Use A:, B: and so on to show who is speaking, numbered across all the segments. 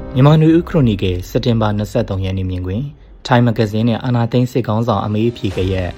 A: မြန်မာနွေဦးခရိုနီကယ်စက်တင်ဘာ23ရက်နေ့မြင်ကွင်းထိုင်းမဂဇင်းနဲ့အာနာသိန်းစစ်ကောင်းဆောင်အမေးဖြေခဲ့ရဲ့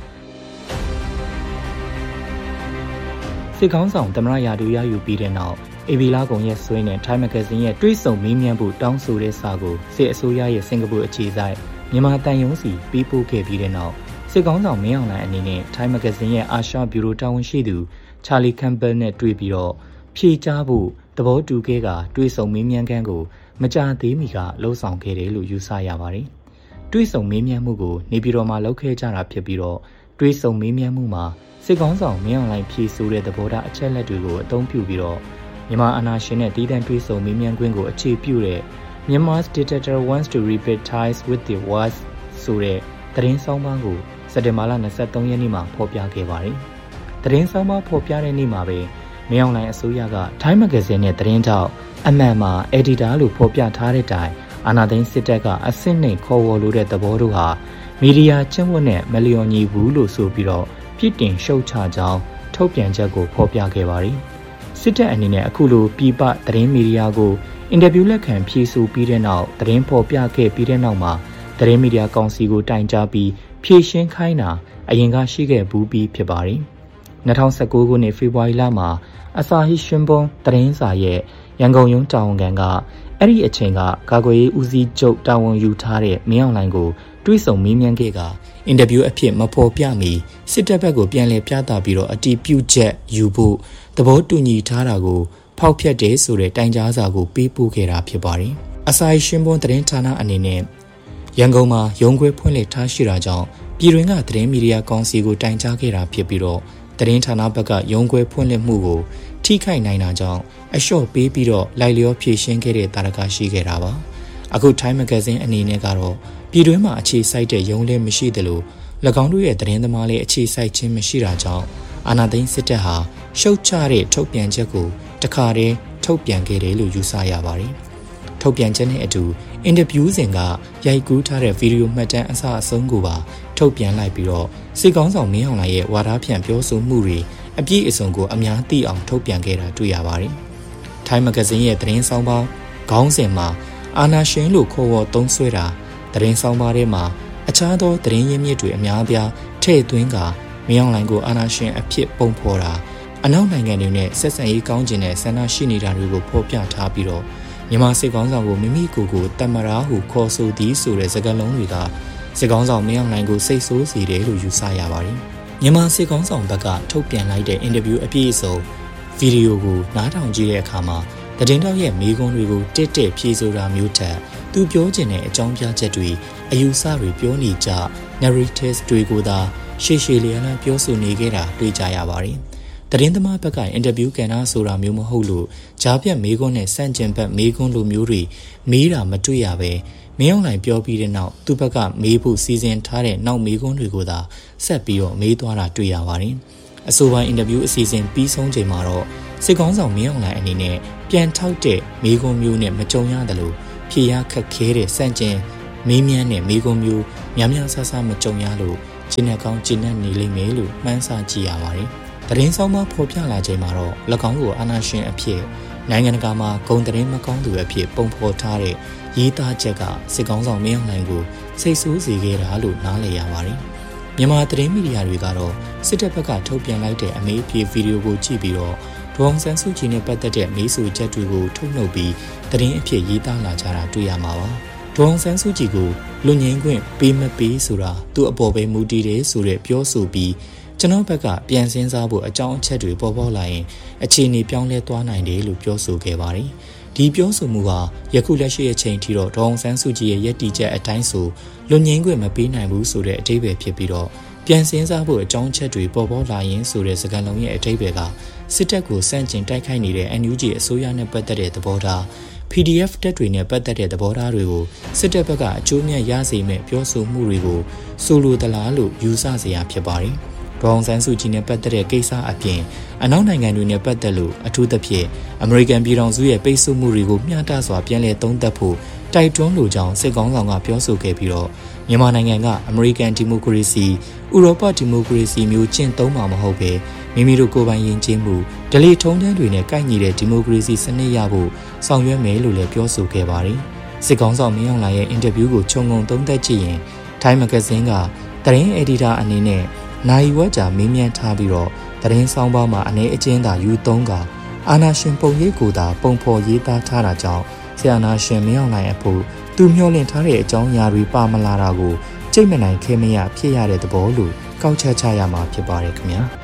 A: စစ်ကောင်းဆောင်သမရရာတူရယူပြီးတဲ့နောက်အေဗီလာကုံရဲ့ဆွေးနဲ့ထိုင်းမဂဇင်းရဲ့တွေးဆုံမေးမြန်းဖို့တောင်းဆိုတဲ့စာကိုစစ်အစိုးရရဲ့စင်ကာပူအခြေစိုက်မြန်မာတန်ယုံစီပေးပို့ခဲ့ပြီးတဲ့နောက်စစ်ကောင်းဆောင်မင်းအောင်လှိုင်အနေနဲ့ထိုင်းမဂဇင်းရဲ့အာရှဘျူရိုတာဝန်ရှိသူချာလီကမ်ပယ်နဲ့တွေ့ပြီးတော့ဖြေကြားဖို့သဘောတူခဲ့ကတွေးဆုံမေးမြန်းခန်းကိုမကြာသေးမီကလှုပ်ဆောင်ခဲ့တယ်လို့ယူဆရပါတယ်။တွေးဆုံမေးမြန်းမှုကိုနေပြည်တော်မှာလုပ်ခဲ့ကြတာဖြစ်ပြီးတော့တွေးဆုံမေးမြန်းမှုမှာစစ်ကောင်းဆောင်မင်းအောင်လှိုင်ဖြေဆိုတဲ့သဘောထားအချက်လက်တွေကိုအသုံးပြုပြီးတော့မြန်မာအာဏာရှင်နဲ့တည်တံ့တွေးဆုံမေးမြန်းခွင့်ကိုအခြေပြုတဲ့ Myanmar's dictator wants to repair ties with the West ဆိုတဲ့သတင်းဆောင်ပါးကိုစက်တင်ဘာလ23ရက်နေ့မှာဖော်ပြခဲ့ပါတယ်။သတင်းဆောင်ပါးဖော်ပြတဲ့နေ့မှာပဲမင်းအောင်လှိုင်အစိုးရကထိုင်းမဂဇင်းနဲ့သတင်းထောက်အမှန်မှာအက်ဒီတာလို့ဖော်ပြထားတဲ့တိုင်အာနာသိန်းစစ်တပ်ကအစစ်နှိမ်ခေါ်ဝေါ်လို့တဲ့သဘောတို့ဟာမီဒီယာကျင့်ဝတ်နဲ့မလျော်ညီဘူးလို့ဆိုပြီးတော့ပြစ်တင်ရှုတ်ချကြောင်းထုတ်ပြန်ချက်ကိုဖော်ပြခဲ့ပါတယ်။စစ်တပ်အနေနဲ့အခုလိုပြည်ပသတင်းမီဒီယာကိုအင်တာဗျူးလက်ခံဖြေဆိုပြီးတဲ့နောက်သတင်းဖော်ပြခဲ့ပြီးတဲ့နောက်မှာသတင်းမီဒီယာကောင်စီကိုတိုင်ကြားပြီးဖြေရှင်းခိုင်းတာအရင်ကရှိခဲ့ဘူးပြီးဖြစ်ပါတယ်။2019ခုနှစ်ဖေဖော်ဝါရီလမှာအစာဟီရှင်ပွန်သတင်းစာရဲ့ရန်ကုန်ရုံးတာဝန်ခံကအဲ့ဒီအချိန်ကကာကွယ်ရေးဦးစီးချုပ်တာဝန်ယူထားတဲ့မင်းအောင်လှိုင်ကိုတွေးဆုံမေးမြန်းခဲ့ကအင်တာဗျူးအဖြစ်မဖော်ပြမီစစ်တပ်ဘက်ကိုပြန်လည်ပြသပြီးတော့အတီးပြုတ်ချက်ယူဖို့သဘောတူညီထားတာကိုဖောက်ဖျက်တယ်ဆိုတဲ့တိုင်ကြားစာကိုပေးပို့ခဲ့တာဖြစ်ပါတယ်။အစာဟီရှင်ပွန်သတင်းဌာနအနေနဲ့ရန်ကုန်မှာရုံးခွဲဖွင့်လှစ်ထားရှိတာကြောင့်ပြည်တွင်းကသတင်းမီဒီယာကောင်စီကိုတိုင်ကြားခဲ့တာဖြစ်ပြီးတော့သတင်းဌာနဘက်ကရုံးခွဲဖွင့်လှစ်မှုကိုထိခိုက်နိုင်တာကြောင့်အလျှော့ပေးပြီးတော့လိုက်လျောဖြည့်ရှင်းခဲ့တဲ့တာရကရှိခဲ့တာပါအခုထိုင်းမဂဇင်းအနေနဲ့ကတော့ပြည်တွင်းမှာအခြေစိုက်တဲ့ရုံးလည်းမရှိသလို၎င်းတို့ရဲ့သတင်းသမားလည်းအခြေစိုက်ခြင်းမရှိတာကြောင့်အာဏာသိမ်းစစ်တပ်ဟာရှုတ်ချတဲ့ထုတ်ပြန်ချက်ကိုတခါတည်းထုတ်ပြန်ခဲ့တယ်လို့ယူဆရပါတယ်ထုတ်ပြန်ချက်နဲ့အတူအင်တာဗျူးစဉ်ကရိုက်ကူးထားတဲ့ဗီဒီယိုမှတ်တမ်းအစအဆုံးကိုပါထုတ်ပြန်လိုက်ပြီးတော့စစ်ကောင်းဆောင်မင်းအောင်လှိုင်ရဲ့ဝါဒဖြန့်ပြောဆိုမှုတွေအပြည့်အစုံကိုအများသိအောင်ထုတ်ပြန်ခဲ့တာတွေ့ရပါတယ်။ထိုင်းမဂဇင်းရဲ့သတင်းဆောင်ပါခေါင်းစဉ်မှာအာနာရှင်လို့ခေါ်ဝေါ်သုံးစွဲတာသတင်းဆောင်ပါထဲမှာအခြားသောသတင်းရင်းမြစ်တွေအများအပြားထည့်သွင်းကမင်းအောင်လှိုင်ကိုအာနာရှင်အဖြစ်ပုံဖော်တာအနောက်နိုင်ငံတွေနဲ့ဆက်ဆံရေးကောင်းကျင်တဲ့ဆန္ဒရှိနေတာတွေကိုဖော်ပြထားပြီးတော့မြန်မာစစ်ကောင်းဆောင်ကိုမိမိကိုယ်ကိုတမရာဟုခေါ်ဆိုသည်ဆိုတဲ့စကားလုံးတွေကစစ်ကောင်းဆောင်မင်းအောင်လှိုင်ကိုစိတ်ဆိုးစေတယ်လို့ယူဆရပါတယ်။မြန်မာစစ်ကောင်းဆောင်ဘက်ကထုတ်ပြန်လိုက်တဲ့အင်တာဗျူးအပြည့်အစုံဗီဒီယိုကိုနားထောင်ကြည့်တဲ့အခါမှာသတင်းတောက်ရဲ့မေးခွန်းတွေကိုတက်တက်ဖြေဆိုတာမျိုးထက်သူပြောချင်တဲ့အကြောင်းပြချက်တွေအယူဆတွေပြောနေကြ narratives တွေကိုသာရှေ့ရှေ့လျက်လျပြောဆိုနေခဲ့တာတွေ့ကြရပါတယ်။သတင်းသမားဘက်ကအင်တာဗျူးကန်တာဆိုတာမျိုးမဟုတ်လို့ဂျားပြတ်မေးခွန်းနဲ့စန့်ကျင်ဘက်မေးခွန်းလိုမျိုးတွေမေးတာမတွေ့ရပဲမင်းအောင်လှိုင်ပြောပြီးတဲ့နောက်သူ့ဘက်ကမေးဖို့စီစဉ်ထားတဲ့နောက်မေးခွန်းတွေကိုသာဆက်ပြီးတော့မေးသွားတာတွေ့ရပါတယ်။အဆိုပါအင်တာဗျူးအစီအစဉ်ပြီးဆုံးချိန်မှာတော့စစ်ကောင်းဆောင်မင်းအောင်လှိုင်အနေနဲ့ပြန်ထောက်တဲ့မေးခွန်းမျိုးနဲ့မကြုံရတယ်လို့ဖြေရခက်ခဲတဲ့စန့်ကျင်မေးမြန်းတဲ့မေးခွန်းမျိုးများများဆဆမကြုံရလို့ကျဉ်းကောင်းကျဉ်းနေလိမ့်မယ်လို့မှန်းဆကြည့်ရပါတယ်။သတင်းဆောင်မဖော်ပြလာချိန်မှာတော့၎င်းကိုအာဏာရှင်အဖြစ်နိုင်ငံတကာမှာဂုဏ်သတင်းမကောင်းသူအဖြစ်ပုံဖော်ထားတဲ့ရေးသားချက်ကစစ်ကောင်းဆောင်မင်းအောင်လှိုင်ကိုစိတ်ဆိုးစေခဲ့တာလို့နားလည်ရပါတယ်။မြန်မာသတင်းမီဒီယာတွေကတော့စစ်တပ်ဘက်ကထုတ်ပြန်လိုက်တဲ့အမေးအဖြေဗီဒီယိုကိုကြည့်ပြီးတော့ဒေါ်အောင်ဆန်းစုကြည်နဲ့ပတ်သက်တဲ့မေးဆိုချက်တွေကိုထုတ်နှုတ်ပြီးသတင်းအဖြစ်ရေးသားလာကြတာတွေ့ရမှာပါ။ဒေါ်အောင်ဆန်းစုကြည်ကိုလူငင်းခွင့်ပေးမပေးဆိုတာသူ့အပေါ်ပဲမူတည်တယ်ဆိုတဲ့ပြောဆိုပြီးကျွန်တော်ဘက်ကပြန်စင်းစားဖို့အကြောင်းအချက်တွေပေါ်ပေါက်လာရင်အခြေအနေပြောင်းလဲသွားနိုင်တယ်လို့ပြောဆိုခဲ့ပါတယ်။ဒီပြောဆိုမှုကယခုလက်ရှိအချိန်ထိတော့ဒေါ်အောင်ဆန်းစုကြည်ရဲ့ယက်တီချက်အတိုင်းဆိုလွန်ငင်းခွင့်မပေးနိုင်ဘူးဆိုတဲ့အဓိပ္ပာယ်ဖြစ်ပြီးတော့ပြန်စင်းစားဖို့အကြောင်းအချက်တွေပေါ်ပေါက်လာရင်ဆိုတဲ့စကားလုံးရဲ့အဓိပ္ပာယ်ကစစ်တပ်ကိုစန့်ကျင်တိုက်ခိုက်နေတဲ့ NUG အစိုးရနဲ့ပတ်သက်တဲ့သဘောထား PDF တပ်တွေနဲ့ပတ်သက်တဲ့သဘောထားတွေကိုစစ်တပ်ဘက်ကအကျိုးမြတ်ရစေမဲ့ပြောဆိုမှုတွေကိုဆိုလိုသလားလို့ယူဆစရာဖြစ်ပါတယ်။ဒေါ်အောင်ဆန်းစုကြည်နဲ့ပတ်သက်တဲ့ကိစ္စအပြင်အနောက်နိုင်ငံတွေနဲ့ပတ်သက်လို့အထူးသဖြင့်အမေရိကန်ပြည်ထောင်စုရဲ့ပိတ်ဆို့မှုတွေကိုမျှတစွာပြန်လည်သုံးသပ်ဖို့တိုက်တွန်းလိုကြောင်းစစ်ကောင်းဆောင်ကပြောဆိုခဲ့ပြီးတော့မြန်မာနိုင်ငံကအမေရိကန်ဒီမိုကရေစီဥရောပဒီမိုကရေစီမျိုးကျင့်သုံးမှာမဟုတ်ပဲမိမိတို့ကိုယ်ပိုင်ယဉ်ကျေးမှုဓလေ့ထုံးတမ်းတွေနဲ့ကိုက်ညီတဲ့ဒီမိုကရေစီစနစ်ရဖို့ဆောင်ရွက်မယ်လို့လည်းပြောဆိုခဲ့ပါတယ်။စစ်ကောင်ဆောင်မင်းအောင်လှိုင်ရဲ့အင်တာဗျူးကိုခြုံငုံသုံးသပ်ကြည့်ရင် Time Magazine ကသတင်းအယ်ဒီတာအနေနဲ့နိုင်ဝက်ကြာမေးမြန်းထားပြီးတော့သတင်းဆောင်ပါမှာအနေအကျဉ်းသာယူသုံးကအာနာရှင်ပုံရိပ်ကိုသာပုံဖော်ရေးသားထားတာကြောင့်ဆရာနာရှင်မင်းအောင်လှိုင်အဖို့သူမျှော်လင့်ထားတဲ့အကြောင်းအရာတွေပါမလာတာကိုကြိတ်မနိုင်ခဲမရဖြစ်ရတဲ့သဘောလို့ကောက်ချက်ချရမှာဖြစ်ပါတယ်ခင်ဗျာ။